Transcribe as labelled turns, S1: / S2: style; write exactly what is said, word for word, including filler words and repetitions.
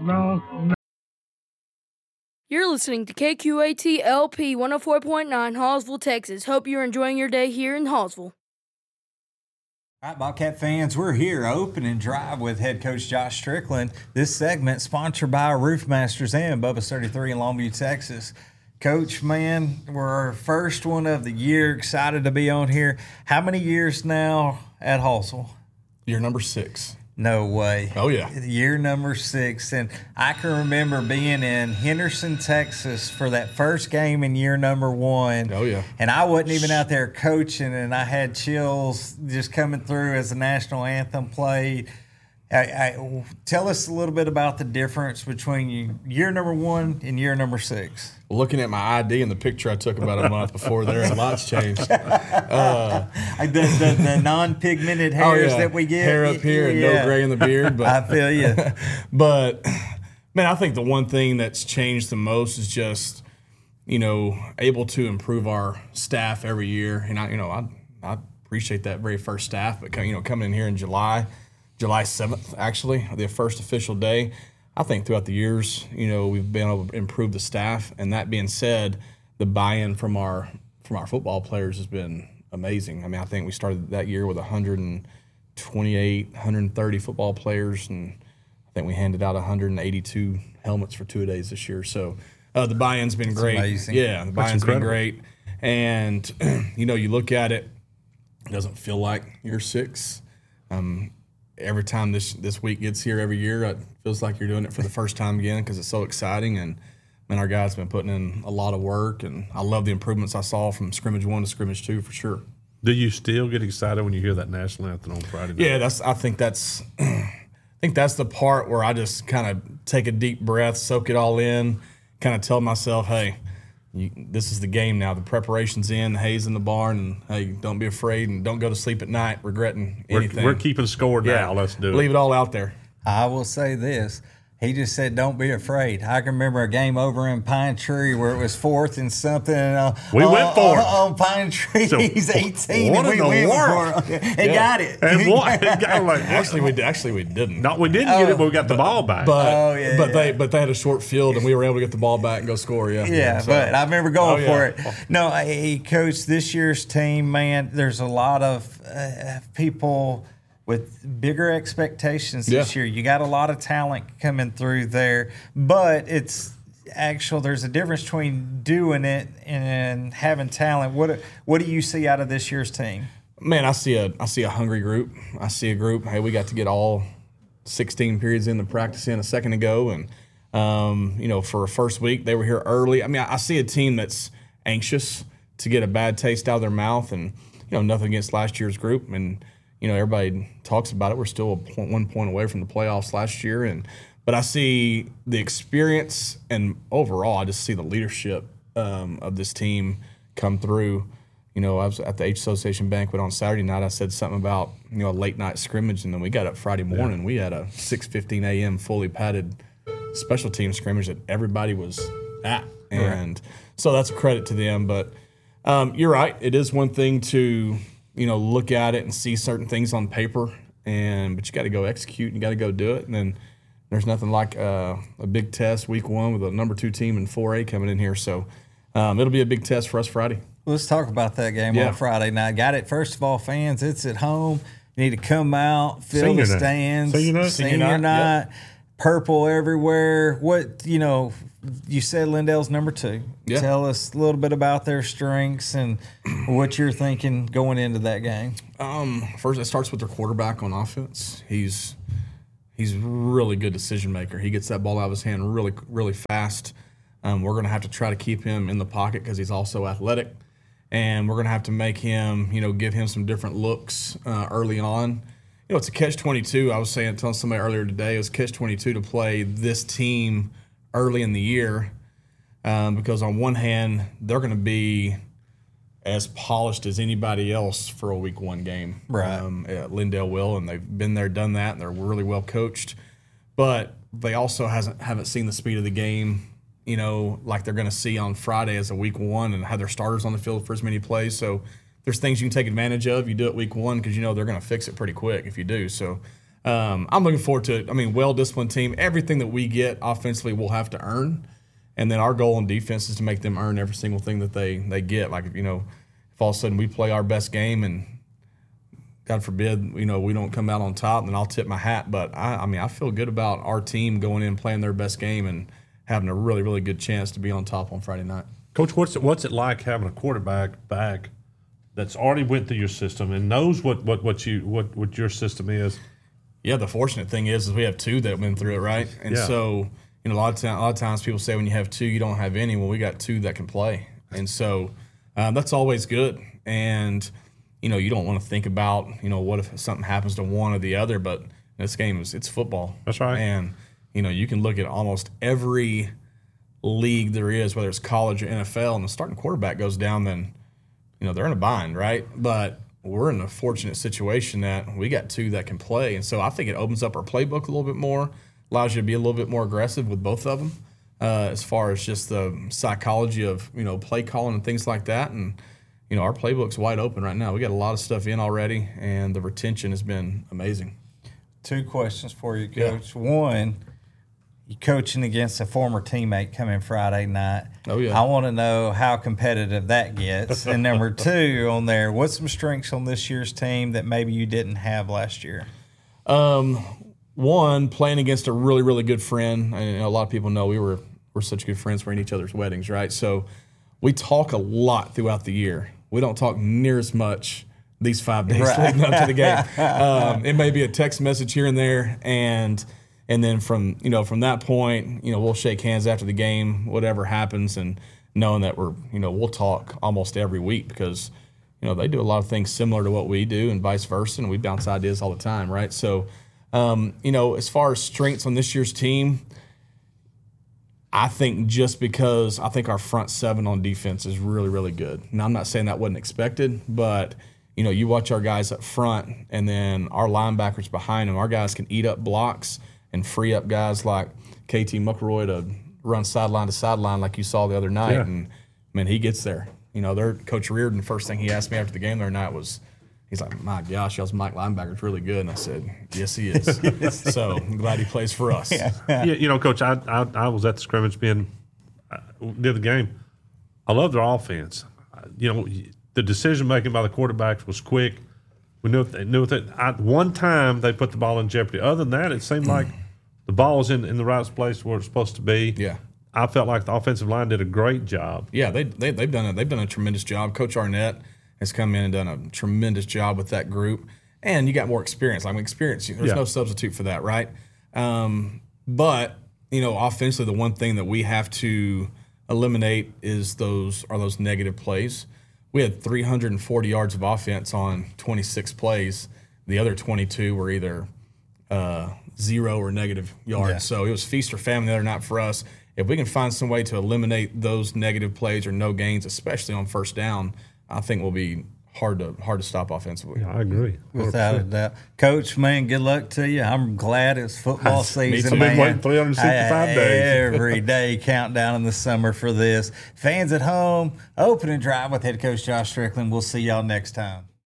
S1: no, no.
S2: You're listening to K Q A T L P one oh four point nine, Hallsville, Texas. Hope you're enjoying your day here in Hallsville.
S3: All right, Bobcat fans, we're here, opening drive with head coach Josh Strickland. This segment sponsored by Roofmasters and Bubba's thirty-three in Longview, Texas. Coach, man, we're our first one of the year. Excited to be on here. How many years now at Hallsville?
S4: Year number six.
S3: No way.
S4: Oh, yeah.
S3: Year number six. And I can remember being in Henderson, Texas for that first game in year number one.
S4: Oh, yeah.
S3: And I wasn't even out there coaching, and I had chills just coming through as the national anthem played. I, I, tell us a little bit about the difference between year number one and year number six.
S4: Looking at my I D and the picture I took about a month before there, a lot's changed. Uh,
S3: the, the, the non-pigmented hairs
S4: oh, yeah.
S3: that we get.
S4: Hair up here and
S3: yeah.
S4: no gray in the beard. But,
S3: I feel you.
S4: But, man, I think the one thing that's changed the most is just, you know, able to improve our staff every year. And, I, you know, I, I appreciate that very first staff. But, you know, coming in here in July, July seventh, actually, the first official day, I think throughout the years, you know, we've been able to improve the staff. And that being said, the buy-in from our from our football players has been amazing. I mean, I think we started that year with one hundred twenty-eight, one hundred thirty football players, and I think we handed out one hundred eighty-two helmets for two days this year. So uh, the buy-in's been
S3: That's
S4: great.
S3: Amazing.
S4: Yeah, the buy-in's been great. And, you know, you look at it, it doesn't feel like year six. Um, every time this this week gets here every year, it feels like you're doing it for the first time again because it's so exciting. And, man, our guys have been putting in a lot of work, and I love the improvements I saw from scrimmage one to scrimmage two for sure.
S5: Do you still get excited when you hear that national anthem on Friday night?
S4: Yeah, that's. I think that's. I think that's the part where I just kind of take a deep breath, soak it all in, kind of tell myself, hey, you, this is the game now. The preparation's in, the hay's in the barn, and hey, don't be afraid and don't go to sleep at night regretting anything.
S5: We're, we're keeping score
S4: yeah.
S5: now. Let's do it.
S4: Leave it all out there.
S3: I will say this. He just said, don't be afraid. I can remember a game over in Pine Tree where it was fourth and something. Uh,
S5: we
S3: uh,
S5: went for
S3: uh,
S5: it.
S3: On Pine Tree,
S5: So,
S3: he's eighteen,
S5: what
S3: and we
S5: in the
S3: went
S5: world?
S3: for it. And
S4: Yeah.
S3: got it.
S5: And what? I'm like,
S4: Actually, we actually we didn't.
S5: no, we didn't get it, but we got the ball back.
S4: But
S3: Oh, yeah,
S4: but
S3: yeah.
S4: they but they had a short field, and we were able to get the ball back and go score. Yeah,
S3: Yeah,
S4: So-
S3: but I remember going
S4: Oh,
S3: for
S4: yeah.
S3: it. No, hey, Coach, this year's team, man, there's a lot of uh, people with bigger expectations this
S4: Yeah.
S3: year. You got a lot of talent coming through there, but it's actual. There's a difference between doing it and having talent. What what do you see out of this year's team?
S4: Man, I see a I see a hungry group. I see a group. Hey, we got to get all sixteen periods in the practice in a second ago, and um, you know, for a first week they were here early. I mean, I, I see a team that's anxious to get a bad taste out of their mouth, and you know, nothing against last year's group, and you know, everybody talks about it. We're still a point, one point away from the playoffs last year, and but I see the experience, and overall, I just see the leadership um, of this team come through. You know, I was at the H Association banquet on Saturday night. I said something about, you know, a late night scrimmage, and then we got up Friday morning. Yeah. We had a six fifteen a.m. fully padded special team scrimmage that everybody was at, and right. So that's a credit to them. But um, you're right; it is one thing to, you know, look at it and see certain things on paper, and but you got to go execute and you got to go do it. And then there's nothing like uh, a big test week one with a number two team in four A coming in here. So um, it'll be a big test for us Friday.
S3: Let's talk about that game
S4: Yeah.
S3: on Friday night. Got it. First of all, fans, it's at home. You need to come out, fill
S5: Senior
S3: the
S5: night.
S3: stands.
S5: Senior night.
S3: Senior
S4: Senior night,
S3: night.
S4: yep.
S3: Purple everywhere. What, you know, you said Lindell's number two.
S4: Yeah.
S3: Tell us a little bit about their strengths and what you're thinking going into that game.
S4: Um, first, it starts with their quarterback on offense. He's he's a really good decision maker. He gets that ball out of his hand really, really fast. Um, we're going to have to try to keep him in the pocket because he's also athletic, and we're going to have to make him, you know, give him some different looks uh, early on. You know, it's a catch twenty-two. I was saying, telling somebody earlier today, it was catch twenty-two to play this team early in the year um, because on one hand, they're going to be as polished as anybody else for a week one game.
S3: Right.
S4: Um, yeah, Lindell will, and they've been there, done that, and they're really well coached. But they also hasn't haven't seen the speed of the game, you know, like they're going to see on Friday as a week one and have their starters on the field for as many plays. So there's things you can take advantage of. You do it week one because you know they're going to fix it pretty quick if you do. So um, I'm looking forward to it. I mean, well-disciplined team. Everything that we get offensively, we'll have to earn. And then our goal on defense is to make them earn every single thing that they, they get. Like, you know, if all of a sudden we play our best game and God forbid, you know, we don't come out on top, then I'll tip my hat. But, I, I mean, I feel good about our team going in, playing their best game, and having a really, really good chance to be on top on Friday night.
S5: Coach, what's it, what's it like having a quarterback back that's already went through your system and knows what, what, what, you, what, what your system is?
S4: Yeah, the fortunate thing is, is we have two that went through it, right? And
S5: yeah.
S4: so, you know, a lot of time, a lot of times people say when you have two, you don't have any. Well, we got two that can play, and so uh, that's always good. And you know, you don't want to think about, you know, what if something happens to one or the other. But this game is it's football.
S5: That's right.
S4: And you know, you can look at almost every league there is, whether it's college or N F L, and the starting quarterback goes down, then you know they're in a bind, right? But we're in a fortunate situation that we got two that can play, and so I think it opens up our playbook a little bit more, allows you to be a little bit more aggressive with both of them, uh, as far as just the psychology of you know play calling and things like that. And you know our playbook's wide open right now. We got a lot of stuff in already, and the retention has been amazing.
S3: Two questions for you, Coach. Yeah. One, you coaching against a former teammate coming Friday night.
S4: Oh, yeah.
S3: I want to know how competitive that gets. And number two on there, what's some strengths on this year's team that maybe you didn't have last year?
S4: Um, one, playing against a really, really good friend. And a lot of people know we were we're such good friends. We're in each other's weddings, right? So we talk a lot throughout the year. We don't talk near as much these five days right. leading up to the game. Um, it may be a text message here and there, and – And then from you know from that point, you know we'll shake hands after the game, whatever happens, and knowing that we're you know we'll talk almost every week because you know they do a lot of things similar to what we do and vice versa, and we bounce ideas all the time, right? So, um, you know, as far as strengths on this year's team, I think just because I think our front seven on defense is really really good. Now I'm not saying that wasn't expected, but you know you watch our guys up front, and then our linebackers behind them, our guys can eat up blocks and free up guys like K T McElroy to run sideline to sideline like you saw the other night. Yeah. And, man, he gets there. You know, their Coach Reardon, the first thing he asked me after the game the other night was, he's like, my gosh, y'all's Mike linebacker's really good. And I said, yes, he is. So I'm glad he plays for us.
S5: Yeah, yeah you know, Coach, I, I I was at the scrimmage being uh, near the game. I love their offense. You know, the decision-making by the quarterbacks was quick. We knew they knew that at one time they put the ball in jeopardy. Other than that, it seemed like the ball was in, in the right place where it's supposed to be.
S4: Yeah,
S5: I felt like the offensive line did a great job.
S4: Yeah, they, they they've done a, they've done a tremendous job. Coach Arnett has come in and done a tremendous job with that group. And you got more experience. Like experience, there's yeah. no substitute for that, right? Um, but you know, offensively, the one thing that we have to eliminate is those are those negative plays. We had three hundred forty yards of offense on twenty-six plays. The other twenty-two were either uh, zero or negative yards. Yeah. So it was feast or famine the other night for us. If we can find some way to eliminate those negative plays or no gains, especially on first down, I think we'll be hard to hard to stop offensively.
S5: Yeah, I agree.
S3: Without a doubt. Coach, man, good luck to you. I'm glad it's football season,
S5: I've
S3: man.
S5: been waiting three hundred sixty-five
S3: I,
S5: days.
S3: Every day countdown in the summer for this. Fans at home, opening drive with head coach Josh Strickland. We'll see y'all next time.